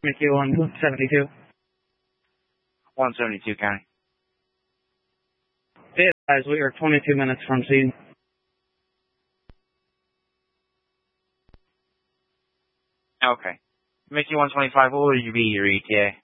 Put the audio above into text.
Mickey 172. 172 County. Be advised, we are 22 minutes from scene. Okay. Mickey 125, what will you be your ETA?